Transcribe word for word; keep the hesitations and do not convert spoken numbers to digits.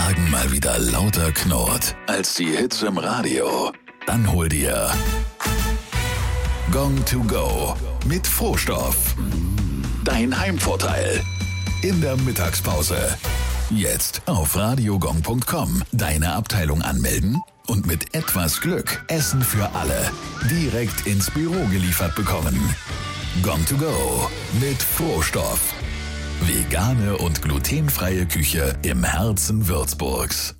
Magen mal wieder lauter knurrt als die Hits im Radio? Dann hol dir Gong to Go mit Frohstoff. Dein Heimvorteil in der Mittagspause. Jetzt auf radiogong punkt com deine Abteilung anmelden und mit etwas Glück Essen für alle direkt ins Büro geliefert bekommen. Gong to Go mit Frohstoff. Vegane und glutenfreie Küche im Herzen Würzburgs.